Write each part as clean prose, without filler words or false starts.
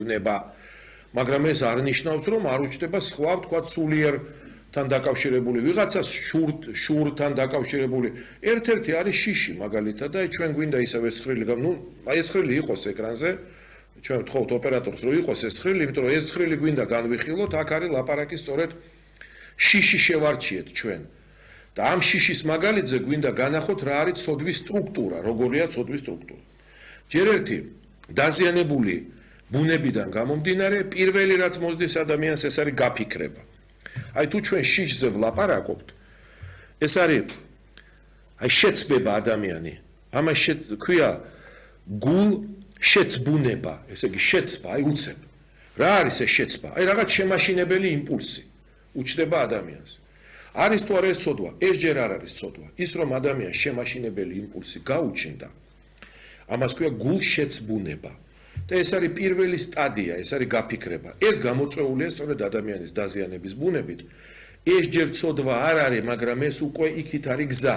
ნება, მაგრამ ეს არ ნიშნავს, რომ არ უჩნდება სხვა, თქვათ, სულიერთან დაკავშირებული ვიღაცას შურთან დაკავშირებული. ერთ-ერთი არის შიში, მაგალითად, და ჩვენ გვინდა ისევ ეს ცხრილი, აი ეს ცხრილი იყოს ეკრანზე, ჩვენ ვთხოვთ ოპერატორს, რომ იყოს ეს ცხრილი, იმიტომ რომ ეს ცხრილი გვინდა განვიხილოთ, აქ არის ლაპარაკი სწორედ შიში შევარჩიეთ ჩვენ. და ამ შიშის მაგალითზე გვინდა განახოთ რა არის ცოდვის სტრუქტურა, როგორია ცოდვის სტრუქტურა. ჯერ ერთი დაზიანებული ბუნებიდან გამომდინარე, პირველი რაც მოსდის ადამიანს ეს არის გაფიქრება. აი თუ ჩვენ შიშზე ვლაპარაკობთ, ეს არის აი შეცბება ადამიანი. ამას ქვია გულ შეცბუნება, ესე იგი შეცბა, აი უცებ. რა არის ეს შეცბა? აი რაღაც შემაშინებელი იმპულსი უჩნდება ადამიანს. არის თუ არა ეს ცოდვა? ეს ჯერ არ არის ცოდვა. ის რომ ადამიანს შემაშინებელი იმპულსი გაუჩნდა, ამას ქვია გულშეცბუნება. და ეს არის პირველი სტადია, ეს არის გაფიქრება. ეს გამოწვეულია სწორედ ადამიანის დაზიანების ბუნებით. ეს ჯერ ცოდვა არ არის, მაგრამ ეს უკვე იქით არის გზა.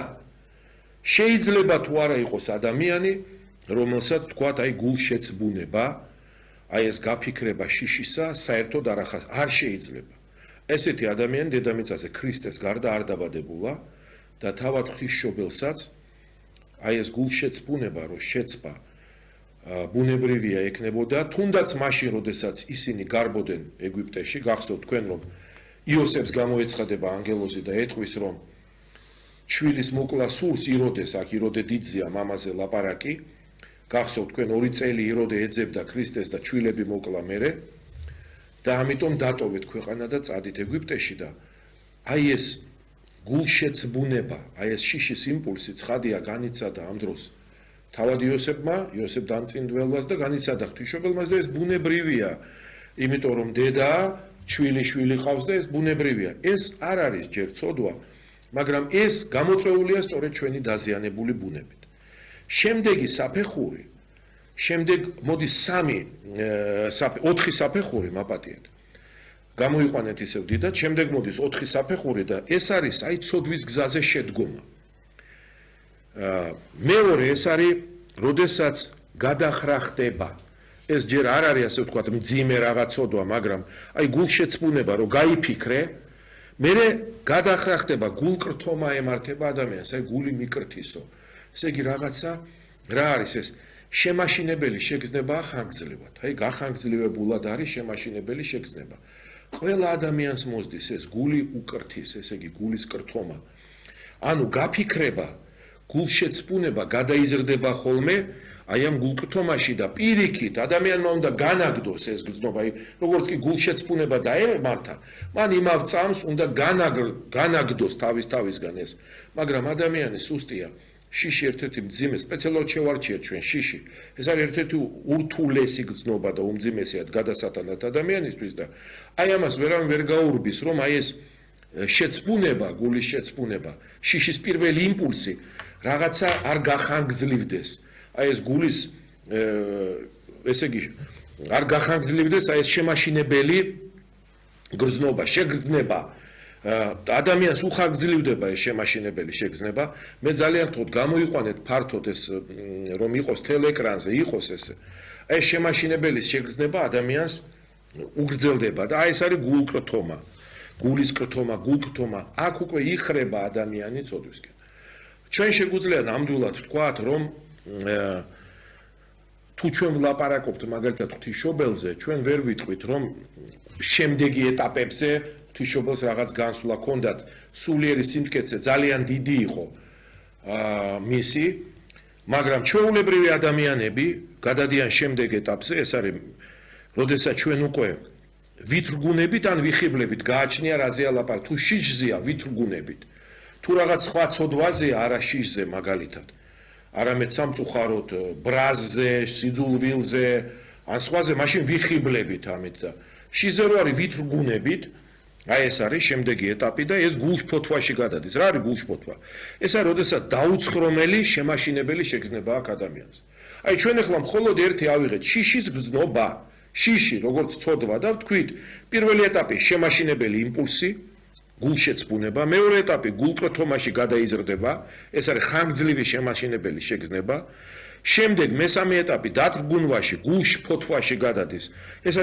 შეიძლება თუ არა იყოს ადამიანი, რომელსაც თქვათ აი გულშეცბუნება, აი ეს გაფიქრება შიშისა, საერთოდ არ შეიძლება. ესეთი ადამიანი დედამიწაზე ქრისტეს გარდა არ დაბადებულა და თავად ღვთისმშობელსაც აი ეს გულშეცბუნება რო შეცბა ბუნებრივია ექნებოდა, თუნდაც მაშინ, როდესაც ისინი გარბოდნენ ეგვიპტეში, გახსოვთ თქვენ რომ იოსებს გამოეცხადება ანგელოზი და ეტყვის რომ შვილის მოკლა სურს იროდეს, აქ იროდე დიდზეა მამაზე ლაპარაკი, გახსოვთ თქვენ 2 წელი იროდე ეძებდა ქრისტეს და შვილები მოკლა მერე და ამიტომ დატოვეთ ქვეყანა და წადით ეგვიპტეში და აი ეს გულშეცბუნება, აი ეს შიშის იმპულსი ცხადია განიცადა ამ დროს თავად იოსებ დამწინდველას და განიცადა ღვთისმშობელმაც და ეს ბუნებრივია, იმიტომ რომ დედა შვილი ყავს და ეს ბუნებრივია. ეს არ არის ჯერ ცოდვა, მაგრამ ეს გამოწვეულია სწორედ ჩვენი დაზიანებული ბუნებით. შემდეგი საფეხური შემდეგ მოდის 4 საფეხური მაპატიეთ. გამოიყვანეთ ისევ დიდად, შემდეგ მოდის 4 საფეხური და ეს არის აი ცოდვის გზაზე შედგომა. მეორე ეს არის, როდესაც გადახრა ხდება. ეს ჯერ არ არის ასე ვთქვათ მძიმე რაღაც ცოდვა, მაგრამ აი გულშეცბუნება რომ გაიფიქრე, მერე გადახრა ხდება, გულკრთომა ემართება ადამიანს, აი გული მიკრთისო. ესე იგი რაღაცა რა არის ეს? შემაშინებელი შეგრძნება ხანგრძლივად. აი გახანგრძლივებულად არის შემაშინებელი შეგრძნება. ყველა ადამიანს მოსდის ეს გული უკრთის, ესე იგი გულის კრთომა. ანუ გაფიქრება, გულშეცბუნება გადაიზრდება ხოლმე აი ამ გულკრთომაში და პირიქით ადამიანმა უნდა განაგდოს ეს გრძნობა. აი როგორც კი გულშეცბუნება დაემართა, მან იმავ წამს უნდა განაგდოს თავისგან ეს. მაგრამ ადამიანი სუსტია. შიში ერთ-ერთი მძიმე, სპეციალურად შევარჩიეთ ჩვენ შიში. ეს არის ერთ-ერთი ურთულესი გრძნობა და უმძიმესიად გადასატანად ადამიანისთვის და აი ამას ვერავინ ვერ გაურბის, რომ აი ეს შეცბუნება, გულის შეცბუნება, შიშის პირველი იმპულსი რაღაცა არ გახანგრძლივდეს. აი ეს გულის ესე იგი არ გახანგრძლივდეს აი ეს შემაშინებელი გრძნობა, შეგრძნება. ადამიანს უხანგრძლივდება ეს შემაშინებელი შეგრძნება. მე ძალიან ვთქვით, გამოიყვანეთ ფართოდ ეს რომ იყოს თელეკრანზე, იყოს ესე. აი ეს შემაშინებელი შეგრძნება ადამიანს უგრძელდება და აი ეს არის გულკრთომა. გულის კრთომა, გულკრთომა, აქ უკვე იხრება ადამიანი ცოდვისკენ. ჩვენ შეგვიძლია ნამდვილად ვთქვათ, რომ თუ ჩვენ ვლაპარაკობთ მაგალითად ღვთისმშობელზე, ჩვენ ვერ ვიტყვით, რომ შემდეგი ეტაპებზე ღვთისმშობელს რაღაც განსვლა ჰქონდათ, სულიერი სიმტკიცე ძალიან დიდი იყო მისი, მაგრამ ჩვეულებრივი ადამიანები გადადიან შემდეგ ეტაპზე, ეს არის, როდესაც ჩვენ უკვე ვითრგუნებით ან ვიხიბლებით გააჩნია რაზეა ლაპარაკი, თუ შიშზეა ვითრგუნებით, თუ რაღაც სხვა ცოდვაზეა არა შიშზე მაგალითად, არამედ სამწუხაროდ ბრაზზე, სიძულვილზე, ან სხვაზე, მაშინ ვიხიბლებით ამით და შიშზე რო არის ვითრგუნებით, აი ეს არის შემდეგი ეტაპი და ეს გულშფოთვაში გადადის. რა არის გულშფოთვა? ეს არის, როდესაც დაუცხრომელი შემაშინებელი შეგრძნება აქვს ადამიანს. აი ჩვენ ახლა მხოლოდ ერთი ავიღეთ შიშის გრძნობა, შიში როგორც ცოდვა და ვთქვით, პირველი ეტაპი შემაშინებელი იმპულსი, გულშეცბუნება, მეორე ეტაპი გულკრთომაში გადაიზრდება, ეს არის ხანგრძლივი შემაშინებელი შეგრძნება, შემდეგ მესამე ეტაპი დათრგუნვაში, გულშფოთვაში გადადის. ეს